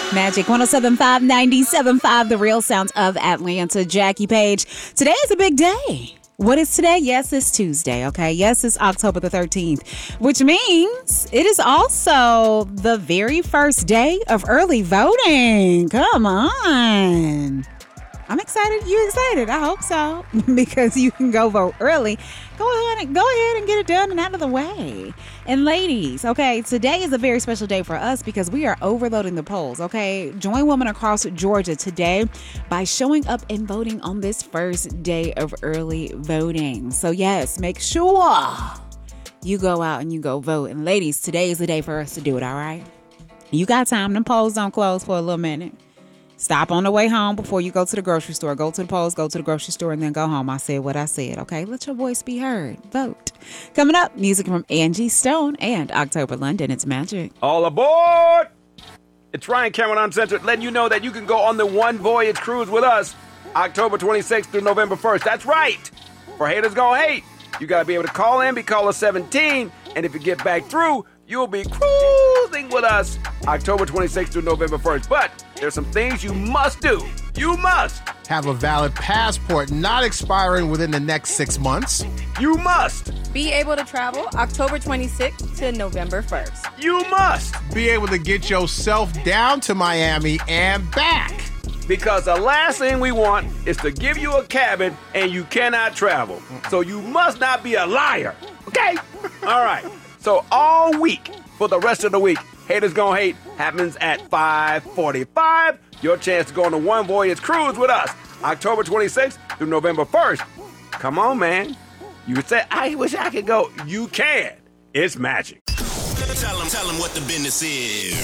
Magic 107.5, 97.5, the real sounds of Atlanta. Jackie Page. Today is a big day. What is today? Yes, it's Tuesday, okay? Yes, it's October the 13th, which means it is also the very first day of early voting. Come on. I'm excited. You excited? I hope so, because you can go vote early. Go ahead and get it done and out of the way. And ladies, okay, today is a very special day for us because we are overloading the polls, okay? Join women across Georgia today by showing up and voting on this first day of early voting. So yes, make sure you go out and you go vote. And ladies, today is the day for us to do it, all right? You got time. Them polls don't close for a little minute. Stop on the way home before you go to the grocery store. Go to the polls, go to the grocery store, and then go home. I said what I said, okay? Let your voice be heard. Vote. Coming up, music from Angie Stone and October London. It's Magic. All aboard! It's Ryan Cameron Uncensored letting you know that you can go on the One Voyage cruise with us October 26th through November 1st. That's right! For haters gonna hate, you gotta be able to call in, be caller 17, and if you get back through, you'll be cruising with us October 26th through November 1st. But there's some things you must do. You must have a valid passport not expiring within the next 6 months. You must be able to travel October 26th to November 1st. You must be able to get yourself down to Miami and back. Because the last thing we want is to give you a cabin and you cannot travel. So you must not be a liar, okay? All right. So all week, for the rest of the week, Haters Gonna Hate happens at 5:45. Your chance to go on the One Voyage cruise with us October 26th through November 1st. Come on, man. You say, I wish I could go. You can. It's magic. Tell them what the business is.